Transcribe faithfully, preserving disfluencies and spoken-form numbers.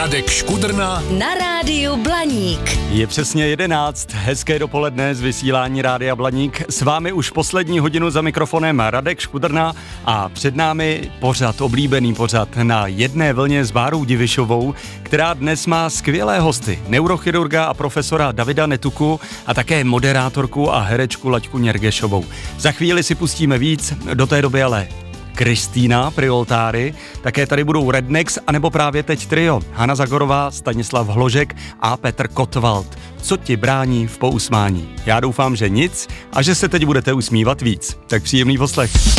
Radek Škudrna na rádiu Blaník. Je přesně jedenáct, hezké dopoledne z vysílání Rádia Blaník. S vámi už poslední hodinu za mikrofonem Radek Škudrna a před námi pořad, oblíbený pořad na jedné vlně s Bárou Divišovou, která dnes má skvělé hosty, neurochirurga a profesora Davida Netuku a také moderátorku a herečku Laďku Něrgešovou. Za chvíli si pustíme víc, do té doby ale Kristýna Prioltáry, také tady budou Rednex, anebo právě teď trio Hana Zagorová, Stanislav Hložek a Petr Kotwald. Co ti brání v pousmání? Já doufám, že nic a že se teď budete usmívat víc. Tak příjemný poslech.